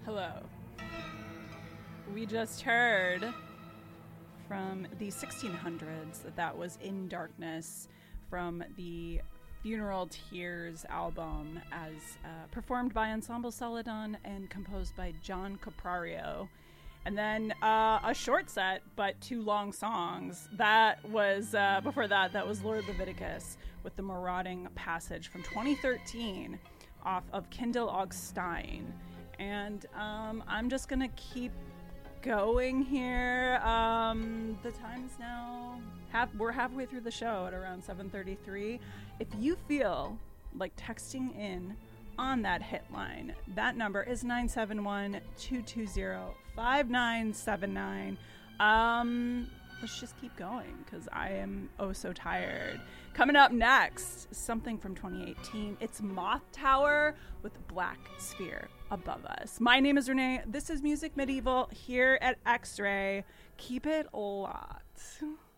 Hello. We just heard from the 1600s that was In Darkness from the Funeral Tears album as performed by Ensemble Celadon and composed by John Caprario. And then a short set, but 2 long songs. That was, before that was Lord Leviticus with the Marauding Passage from 2013 off of Kindle Augstein. And I'm just going to keep going here. The time's now, we're halfway through the show at around 7:33. If you feel like texting in on that hit line, that number is 971-220-5979. Let's just keep going because I am so tired. Coming up next, something from 2018. It's Moth Tower with Black Sphere Above Us. My name is Renee. This is Music Medieval here at X-Ray. Keep it locked.